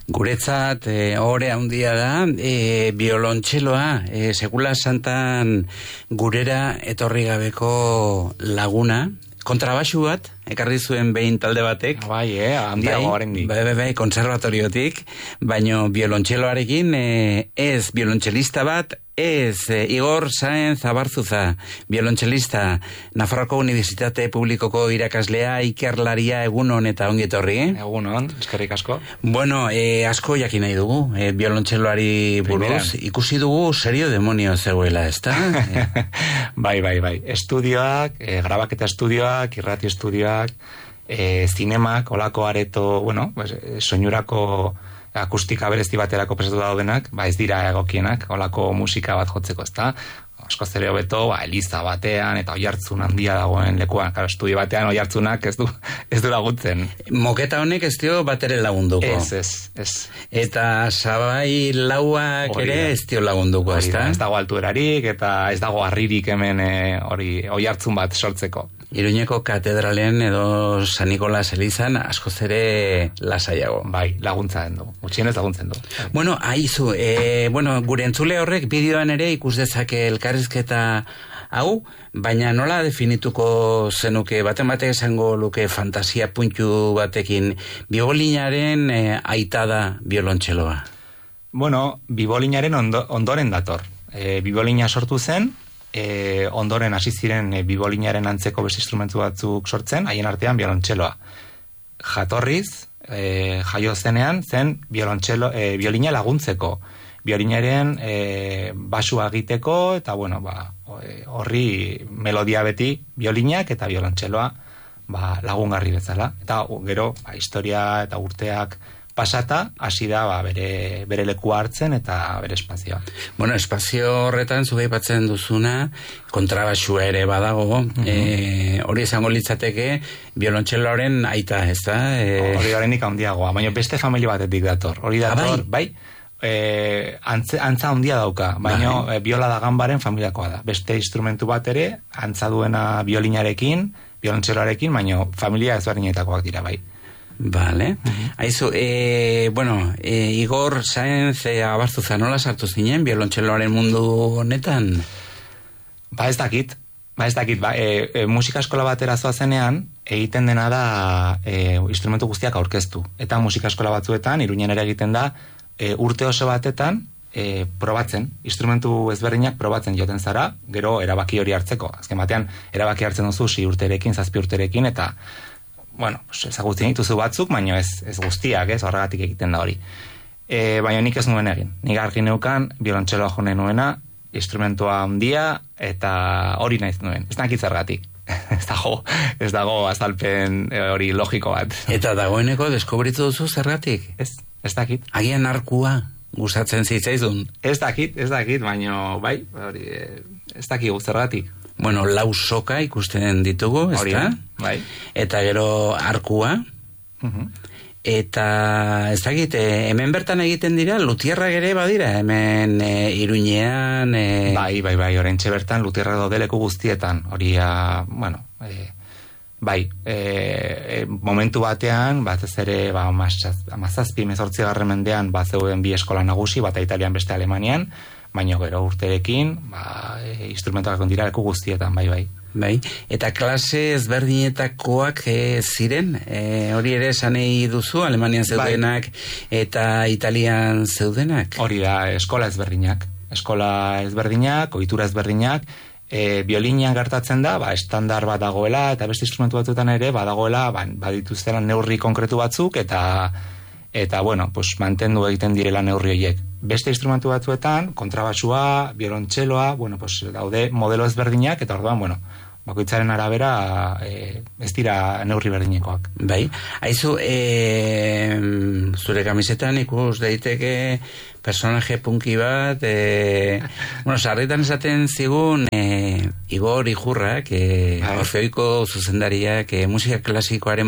Guretzat ore handia da, biolontxeloa, sekula santan gurera etorri gabeko laguna, kontrabaxu bat, ekarri zuen behin talde batek. Bai, handiago garendik. Bai, konservatoriotik, baino biolontxeloarekin ez biolontxelista bat, ez Igor Sáenz Abarzuza, biolontxelista, Nafarroako Unibertsitate Publikoko irakaslea, ikerlaria, egunon eta ongi etorri. Egunon, eskerrik asko. Bueno, asko jakin nahi dugu, biolontxeloari buruz, ikusi dugu serio demonio zegoela, ezta? Bai, estudioak, grabaketa estudioak, irrati estudioak, zinemak, olako areto, soinurako akustika berezti baterako prestatu daudenak, ez dira egokienak, olako musika bat jotzeko, ezta? Asko zer hobeto, eliza batean, eta oihartzun handia dagoen lekuan. Claro, estudio batean oihartzunak ez du laguntzen. Moketa honek ez dio batere lagunduko. Ez. Eta sabai lauak ere ez dio lagunduko, ezta? Ez dago alturarik, eta ez dago harririk hemen oihartzun bat sortzeko. Iruñeko katedralean edo San Nikolas elizan askoz ere lasaiago. Bai, laguntzen du. Gutxienez laguntzen du. Bueno, aizu, gure entzule horrek bideoan ere ikus dezake elkarrizketa hau, baina nola definituko zenuke, baten esango luke fantasia puntu batekin, bibolinaren aita da biolontxeloa? Bueno, bibolinaren ondoren dator. Bibolina sortu zen, ondoren hasi ziren bibolinaren antzeko beste instrumentu batzuk sortzen, haien artean biolontxeloa. Jatorriz, jaio zenean, zen biolina laguntzeko. Biolinaren basua egiteko, eta horri melodia beti biolinak eta biolontxeloa lagungarri bezala. Eta gero, historia eta urteak pasata, hasi da bere lekua hartzen eta bere espazioa. Bueno, espazio horretan zuge aipatzen duzuna, kontrabaxua ere badago, hori izango litzateke biolontxeloaren aita, ez da? Hori horrenik handiagoa, baina beste familia batetik dator. Hori dator, bai, antza handia dauka, baina biola da ganbaren familiakoa da. Beste instrumentu bat ere, antza duena biolinarekin, biolontxeloarekin, baina familia ezberdinetakoak dira, bai. Vale. Aizu, Igor Sáenz Abarzuza, nola sartu zinen biolontxeloaren mundu honetan? Ez dakit. Musika eskola batera zoazenean, egiten dena da instrumentu guztiak aurkeztu. Eta musika eskola batzuetan, Iruñan ere egiten da, urte oso batetan, probatzen, instrumentu ezberdinak probatzen joten zara, gero erabaki hori hartzeko. Azken batean, erabaki hartzen duzu 6 urterekin, 7 urterekin, eta ezagutzen dituzu batzuk, baina ez guztiak, horregatik egiten da hori. Baina nik ez nuen egin. Nik argi neukan, biolontxeloa jone nuena, instrumentua handia, eta hori naiz nuen. Ez nakit zergatik. Ez dago azalpen hori logiko bat. Eta dagoeneko deskobritu duzu zergatik? Ez dakit. Agian arkuak gustatzen zitzaizun? Ez dakit, baina bai, ez dakit zergatik. Bueno, lau soka ikusten ditugu, ez da? Bai. Eta gero arkua. Eta ez dakit, hemen bertan egiten dira, lutierrak ere badira, hemen Iruñean... Bai, orentxe bertan lutierrak daude leku guztietan. Hori, momentu batean, batez ere, 17-18 mendean, zeuden bi eskola nagusi, bata Italian beste Alemanian, baina gero urterekin, instrumentuak dira leku guztietan, bai. Bai, eta klase ezberdinetakoak ziren, hori ere esanei duzu, Alemanian zeudenak eta Italian zeudenak? Hori da, eskola ezberdinak, ohitura ezberdinak, biolinian gertatzen da, estandar bat dagoela, eta beste instrumentu batzuetan ere, badagoela, badituztela neurri konkretu batzuk, eta mantendu egiten direla neurri horiek. Beste instrumentu batzuetan, kontrabaxua, biolontxeloa, daude modelo ezberdinak, eta orduan, bakoitzaren arabera ez dira neurri berdinekoak. Bai, haizu, zure kamisetan ikus daiteke personaje punki bat, sarritan esaten zigun Igor Ijurrak, Orfeoiko zuzendariak, musika klasikoaren